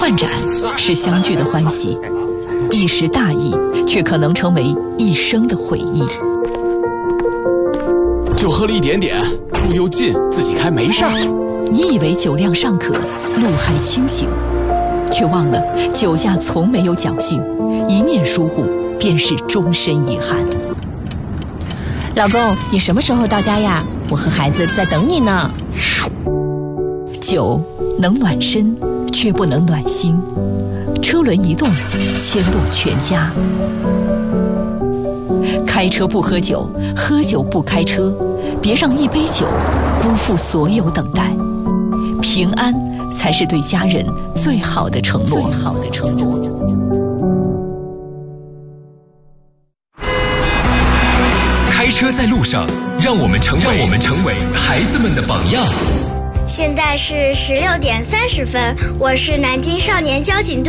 换盏是相聚的欢喜，一时大意却可能成为一生的回忆。 就喝了一点点，路又近，自己开没事儿。 你以为酒量尚可，路还清醒，却忘了酒驾从没有侥幸，一念疏忽便是终身遗憾。 老公，你什么时候到家呀？我和孩子在等你呢。 酒能暖身，却不能暖心。车轮一动，牵动全家。开车不喝酒，喝酒不开车，别让一杯酒辜负所有等待。平安才是对家人最好的承诺。 开车在路上，让我们成为孩子们的榜样。 现在是16点30分，我是南京少年交警队